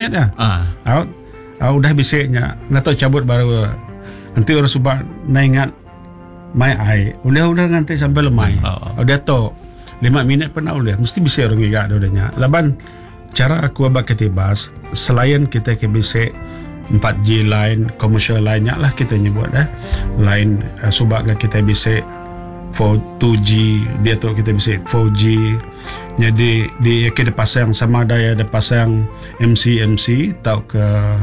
ringgit ya. Udah bisiknya nato cabut baru nanti orang subak naingat mai ai udah nanti sampai lemai udah to 5 minit pernah udah mesti bisa orang gigak udahnya laban cara aku abak ketibas selain kita ke bisik 4G line commercial line lah kita nyebut line subak kita bisik 2G dia tu kita bisa 4G jadi dia kita pasang sama ada pasang MC tau ke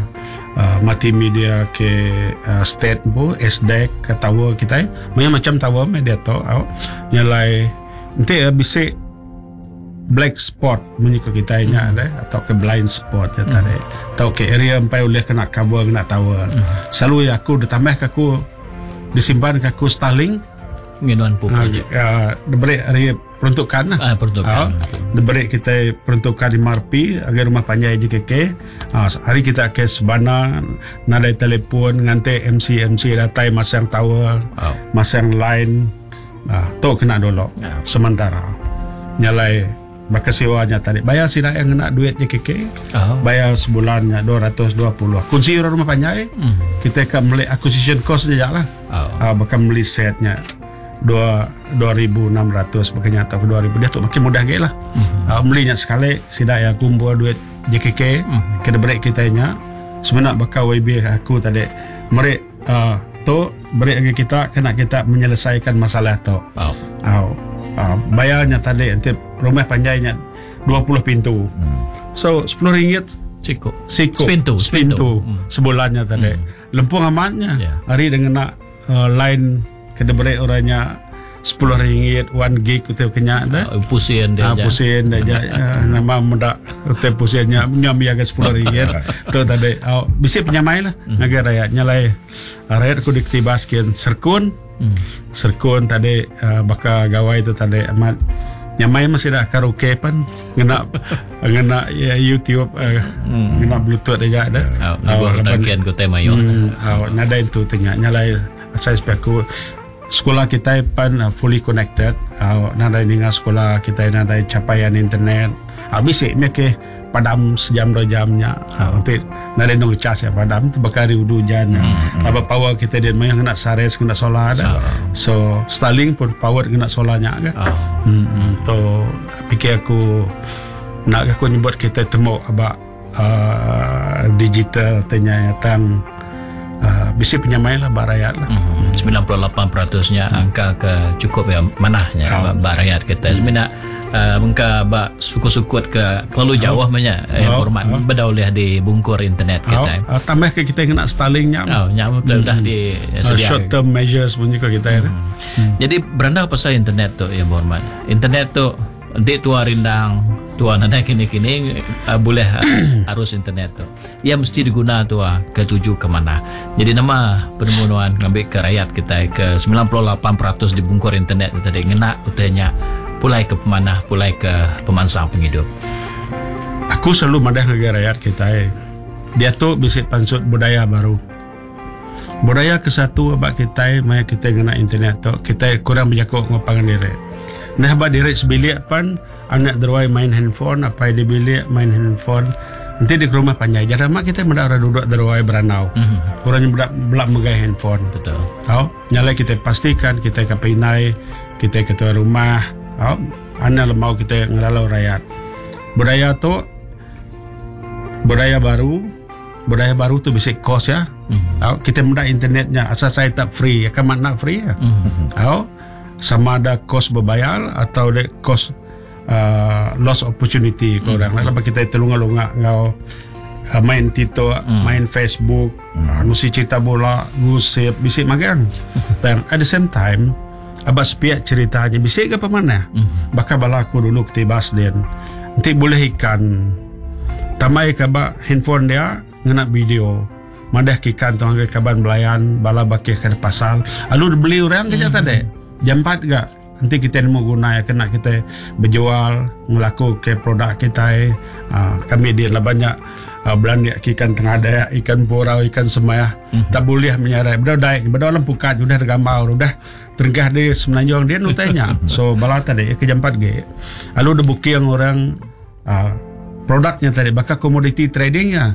multimedia ke state bu SDEC ke tower kita macam tower dia tu nyalai nanti bisa black spot menyuka kita nya atau ke blind spot ya tadi atau ke area sampai boleh kena cover kena tower selalu aku ditambah aku disimpan aku Starlink nginuan projek diberi hari peruntukan diberi kita peruntukan MRP agar rumah panjang JKK hari kita ke Sebana nadai telefon nganti MC datai masang tower masang line tu kena dulu sementara nyalai maka sewanya tadi bayar sih yang kena duit JKK bayar sebulannya 220 kunci rumah panjang kita akan beli acquisition cost je lah bahkan beli setnya 2,600 makanya atau 2,000 dia tu makin mudah gila belinya sekali sidak ya kumpul duit JKK kena break kita nya sebenarnya bakal WB aku tadi mereka tu break lagi kita kena kita menyelesaikan masalah tu bayarnya tadi nanti rumah panjangnya 20 pintu so 10 ringgit Siko sepintu sebulannya tadi lempung amatnya hari dengan line kena beri orangnya 10 ringgit 1 gig kita kena pusing dia nama mendak kita pusingnya nyambi agak 10 ringgit tu tadi bisa penyamai lah negara rakyat nyalai rakyat aku diktibaskan serkun tadi bakal gawai tu tadi amat nyamai masih dah karaoke pan ngena YouTube ngena Bluetooth aja ada bagian ku tema yo nada itu tanya nyalai saya sepaku sekolah kita pan fully connected nada dengan sekolah kita nada capaian internet habis ke padam sejam 2 jamnya nanti nada nung cas ya padam tu bakari hujan apa power kita dia main kena sares kena solar ada so Starlink pun power kena solarnya kan to pikir aku nak aku nyebut kita temu abak digital ternyata bisa penyamai lah rakyat lah 98%-nya angka ke cukup ya manahnya rakyat kita sebenarnya mengka bak suku-sukut ke terlalu jauh banyak hormat beda oleh di bungkur internet kita tambah ke kita kena Starlink nyam dah di short term measures pun juga kita jadi beranda pasal internet tu ya hormat internet tu di tua rindang tua nada kini boleh arus internet tu ia mesti diguna tua ketuju ke mana jadi nama penemuan ngambil ke rakyat kita ke 98% di bungkur internet tadi ngena utanya pulai ke pemanah pulai ke pemansang penghidup aku selalu madah negara rakyat kita dia tu bisa pansut budaya baru budaya kesatu abak kita maya kita ngena internet tu kita kurang berjakuk ngapangan diri nah abak diri sebilik pan anak derwai main handphone apa di bilik main handphone nanti di rumah panjang jarang mak kita mendak duduk derwai beranau orangnya belak megai handphone betul nyala kita pastikan kita kapinai kita ketua rumah anak lemau kita ngelalau rakyat budaya baru tu bisa kos ya kita mendak internetnya asal saya tak free akan makna free ya sama ada kos berbayar atau ada kos loss opportunity ke orang lain kita telunga-lunga ngau main Tito main Facebook ngusi cerita bola ngusip bisik magang dan at the same time abah sepiak ceritanya bisik ke pemana bakal balaku dulu ketibas dia nanti boleh ikan tamai kabak handphone dia ngena video madah kikan tuang ke kaban belayan bala bakih ke pasal lalu beli orang kerja tadi jam 4 gak nanti kita mau guna ya kena kita berjual melaku ke produk kita kami dia lah banyak belanja ikan tengah daya ikan purau ikan semaya tak boleh menyarai beda dalam pukat sudah tergambar sudah tergah di semenanjung dia nutanya so bala tadi ke jam 4 g lalu ada bukti yang orang produknya tadi bakal komoditi tradingnya